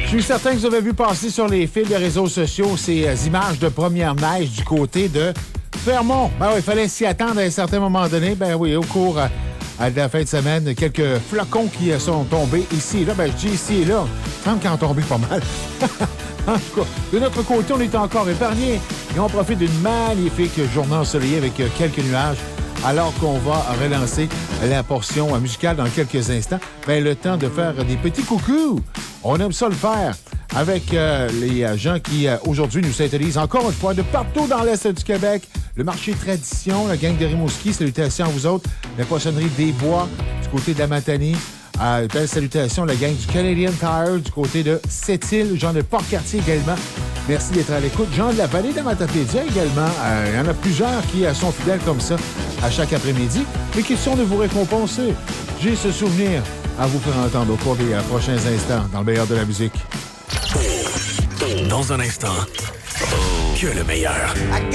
Je suis certain que vous avez vu passer sur les fils des réseaux sociaux ces images de première neige du côté de Fermont. Ben oui, il fallait s'y attendre à un certain moment donné. Ben oui, au cours de la fin de semaine, quelques flocons qui sont tombés ici et là. Ben je dis ici et là, il semble qu'ils en ont tombé pas mal. En tout cas, de notre côté, on est encore épargnés et on profite d'une magnifique journée ensoleillée avec quelques nuages. Alors qu'on va relancer la portion musicale dans quelques instants, ben, le temps de faire des petits coucous. On aime ça le faire avec les gens qui, aujourd'hui, nous syntonisent encore une fois de partout dans l'Est du Québec. Le marché Tradition, la gang de Rimouski, salutations à vous autres. La poissonnerie des Bois, du côté de la Matanie. Belle salutations, la gang du Canadian Tire, du côté de Sept-Îles, Jean de Port-Cartier également. Merci d'être à l'écoute. Jean de la Vallée de Matapédia également. Il y en a plusieurs qui sont fidèles comme ça à chaque après-midi. Mais question de vous récompenser. J'ai ce souvenir à vous faire entendre au cours des prochains instants dans le meilleur de la musique. Dans un instant, que le meilleur.